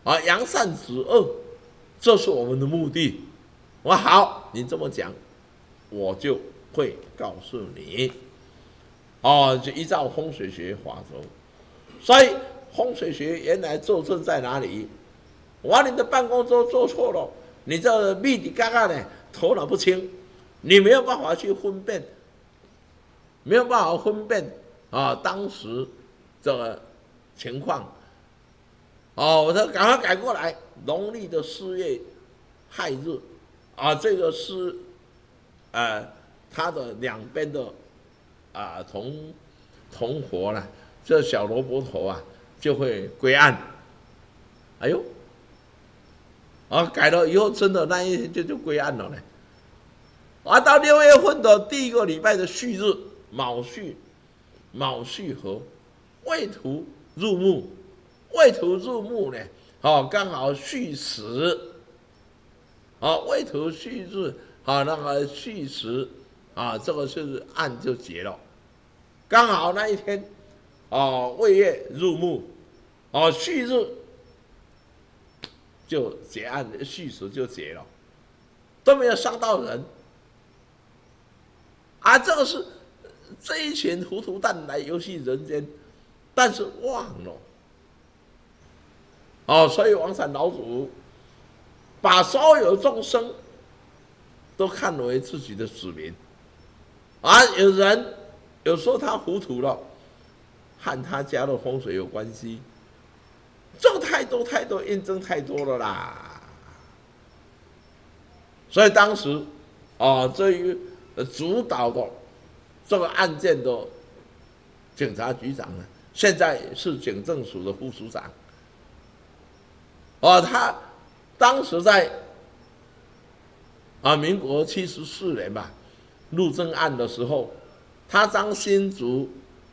扬善止恶，这是我们的目的。我好，你这么讲，我就会告诉你，就依照风水学法则。所以风水学原来坐正在哪里？你的办公桌做错了，你这密里嘎嘎的，头脑不清，你没有办法去分辨，没有办法分辨当时这个情况。我说赶快改过来，农历的4月亥日，这个是它的两边的同伙呢，这小萝卜头就会归案。哎呦，改了以后真的那一天就归案了呢。到6月份的第1个礼拜的戌日，卯戌合，未土入木。未土入木呢，刚好戌时，未土戌日，那个戌时，这个就是案就结了。刚好那一天，未月入木，戌日就结案，戌时就结了，都没有伤到人。这个是这一群糊涂蛋来游戏人间，但是忘了。所以王禅老祖把所有众生都看为自己的子民。有人有时候他糊涂了，和他家的风水有关系，这太多印证太多了啦。所以当时这一主导的这个案件的警察局长呢，现在是警政署的副署长。他当时在民国74年吧，入政案的时候，他当新竹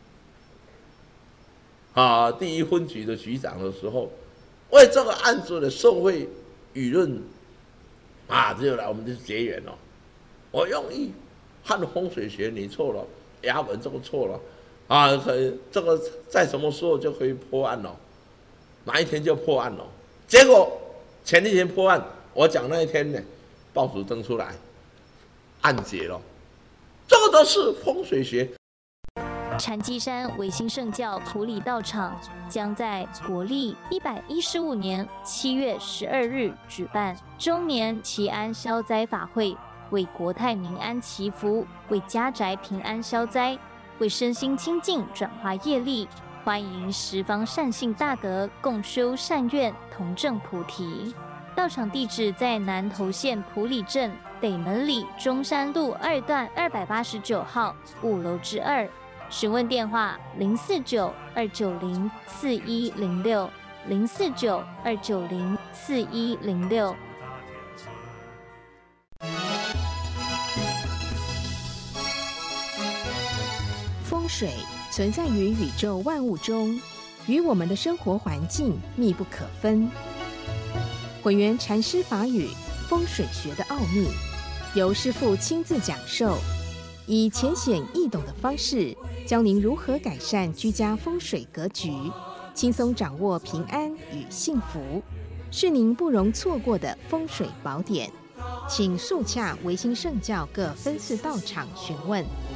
第1分局的局长的时候，为这个案子的社会舆论就来我们就结缘了。我用意和风水学你错了，衙门这个错了这个在什么时候就可以破案了，哪一天就破案了。结果前1天破案，我讲那一天呢，报纸登出来，案结了。这个都是风水学。 禅机山维新圣教埔里道场将在国历115年7月12日举办周年祈安消灾法会，为国泰民安祈福，为家宅平安消灾，为身心清净转化业力。欢迎十方善信大德共修善愿，同证菩提。道场地址在南投县埔里镇北门里中山路2段289号5楼之2。询问电话049-290-4106 049-290-4106。 风水存在于宇宙万物中，与我们的生活环境密不可分。混元禅师法语风水学的奥秘，由师父亲自讲授，以浅显易懂的方式，教您如何改善居家风水格局，轻松掌握平安与幸福，是您不容错过的风水宝典。请速洽维新圣教各分寺道场询问。